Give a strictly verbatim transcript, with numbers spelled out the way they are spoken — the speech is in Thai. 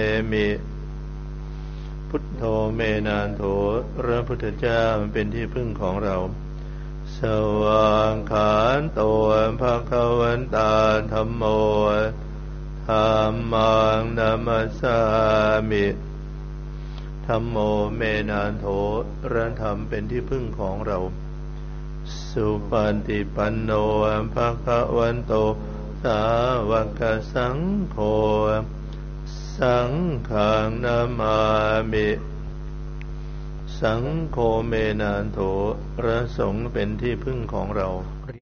มิพุทโธเมนันโถพระพุทธเจ้าเป็นที่พึ่งของเราสวากขาโตภควตาธัมโมธัมมังนัมสสามิธัมโมเมนันโถพระธรรมเป็นที่พึ่งของเราสุปฏิปันโนภควโตสาวกสังโฆสังฆังนามามิสังโฆเมนันโถพระสงฆ์เป็นที่พึ่งของเรา